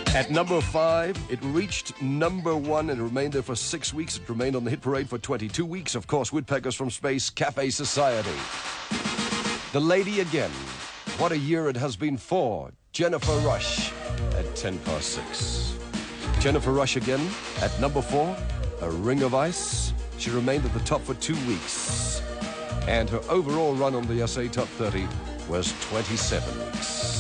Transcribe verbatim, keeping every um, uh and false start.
At number five, it reached number one and remained there for six weeks. It remained on the hit parade for twenty-two weeks. Of course, Woodpeckers from Space, Cafe Society. The Lady Again. What a year it has been for Jennifer Rush at ten past six. Jennifer Rush again at number four, A Ring of Ice. She remained at the top for two weeks. And her overall run on the S A Top thirty was twenty-seven weeks.